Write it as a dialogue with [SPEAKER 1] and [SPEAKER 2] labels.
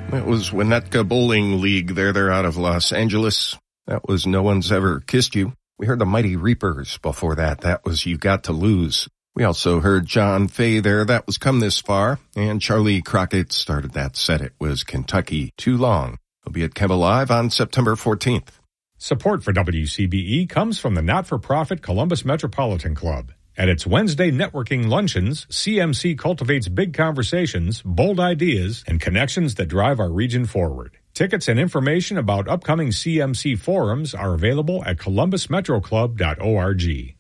[SPEAKER 1] It was Winnetka Bowling League. They're out of Los Angeles. That was No One's Ever Kissed You. We heard the Mighty Reapers before that. That was You Got to Lose. We also heard John Fay there. That was Come This Far. And Charlie Crockett started that set. It was Kentucky Too Long. We'll be at Kemba Live on September 14th.
[SPEAKER 2] Support for WCBE comes from the not-for-profit Columbus Metropolitan Club. At its Wednesday networking luncheons, CMC cultivates big conversations, bold ideas, and connections that drive our region forward. Tickets and information about upcoming CMC forums are available at columbusmetroclub.org.